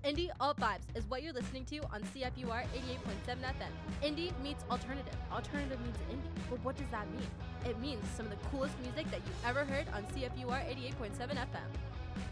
Indie Alt Vibes is what you're listening to on CFUR 88.7 FM. Indie meets alternative. Alternative means indie. But what does that mean? It means some of the coolest music that you've ever heard on CFUR 88.7 FM.